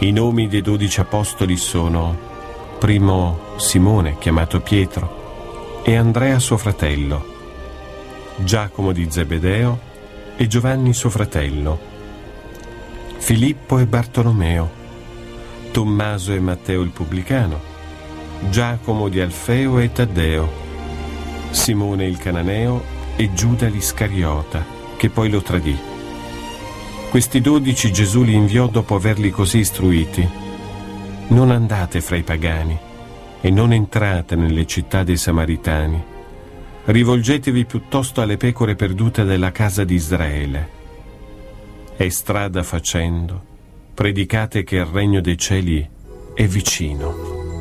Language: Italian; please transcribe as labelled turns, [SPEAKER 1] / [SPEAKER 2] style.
[SPEAKER 1] I nomi dei 12 apostoli sono: primo Simone, chiamato Pietro, e Andrea suo fratello, Giacomo di Zebedeo e Giovanni suo fratello, Filippo e Bartolomeo, Tommaso e Matteo il pubblicano, Giacomo di Alfeo e Taddeo, Simone il cananeo e Giuda l'Iscariota, che poi lo tradì. Questi 12 Gesù li inviò dopo averli così istruiti: non andate fra i pagani e non entrate nelle città dei Samaritani. Rivolgetevi piuttosto alle pecore perdute della casa di Israele. E strada facendo, predicate che il regno dei cieli è vicino.